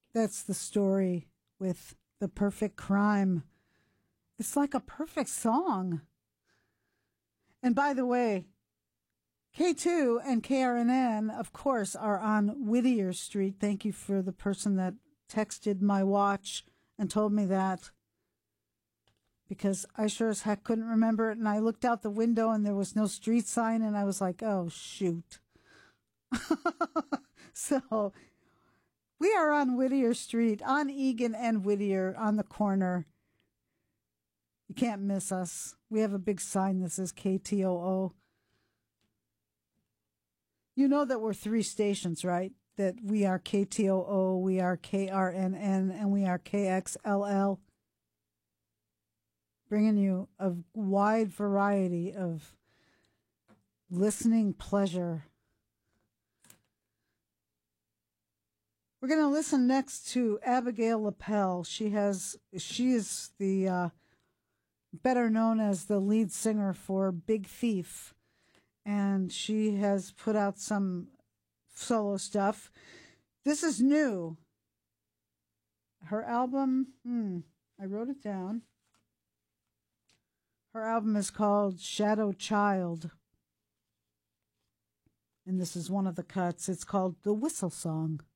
That's the story with The Perfect Crime. It's like a perfect song. And by the way, K2 and KRNN, of course, are on Whittier Street. Thank you for the person that texted my watch and told me that, because I sure as heck couldn't remember it. And I looked out the window and there was no street sign, and I was like, oh, shoot. So we are on Whittier Street, on Egan and Whittier, on the corner. You can't miss us. We have a big sign that says KTOO. You know that we're 3 stations, right? That we are KTOO, we are KRNN, and we are KXLL. Bringing you a wide variety of listening pleasure. We're going to listen next to Abigail Lapel. She is the better known as the lead singer for Big Thief, and she has put out some solo stuff. This is new. Her album, I wrote it down. Her album is called Shadow Child, and this is one of the cuts. It's called The Whistle Song.